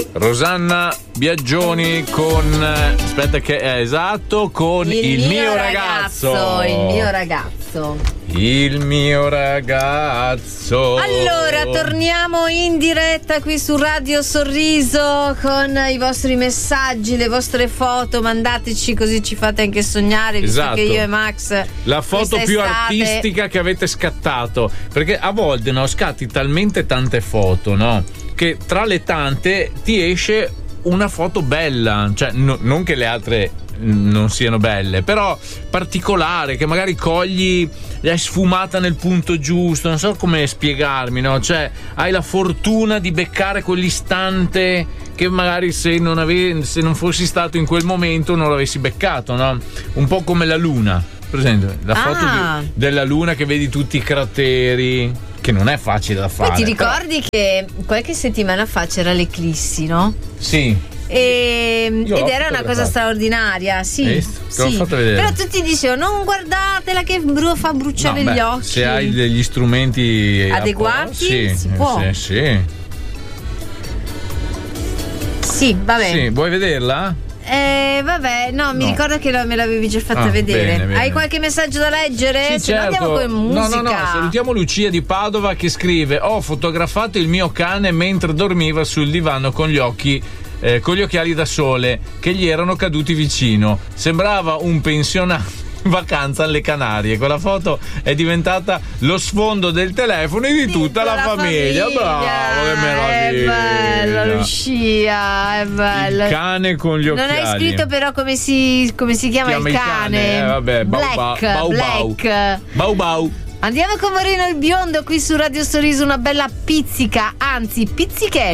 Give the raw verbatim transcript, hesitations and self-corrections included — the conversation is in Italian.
Rosanna Biagioni con aspetta che è esatto con il, il mio, mio ragazzo. ragazzo il mio ragazzo il mio ragazzo. Allora torniamo in diretta qui su Radio Sorriso con i vostri messaggi, le vostre foto, mandateci così ci fate anche sognare, visto esatto. che io e Max la foto più estate... artistica che avete scattato, perché a volte no scatti talmente tante foto, no, che tra le tante ti esce una foto bella, cioè no, non che le altre non siano belle, però particolare, che magari cogli, l'hai sfumata nel punto giusto, non so come spiegarmi, no? Cioè hai la fortuna di beccare quell'istante che magari se non avevi, se non fossi stato in quel momento non l'avessi beccato, no? Un po' come la luna, presente? La foto ah. di, della luna che vedi tutti i crateri, che non è facile da fare. Poi ti ricordi però... che qualche settimana fa c'era l'eclissi, no? Sì. E, ed era una cosa straordinaria, sì, sì. Però tutti dicevano non guardatela che bru- fa bruciare no, gli beh, occhi. Se hai degli strumenti adeguati sì, si può. Sì, sì. Sì, vabbè. Sì, vuoi vederla? Eh, vabbè, no, mi no. ricordo che me l'avevi già fatta ah, vedere. Bene, bene. Hai qualche messaggio da leggere? Sì, Se certo. no andiamo con musica. No, no, no, salutiamo Lucia di Padova che scrive: ho fotografato il mio cane mentre dormiva sul divano con gli occhi eh, con gli occhiali da sole che gli erano caduti vicino. Sembrava un pensionato in vacanza alle Canarie. Quella foto è diventata lo sfondo del telefono di tutta la, la famiglia. famiglia. Bravo, che meraviglia! È bella Lucia, è bella. Il cane con gli occhiali. Non hai scritto però come si, come si chiama, chiama il cane. Il cane. Eh, vabbè, Black, bau, bau, Black. Bau bau. Andiamo con Moreno il biondo qui su Radio Sorriso, una bella pizzica, anzi pizzichetto.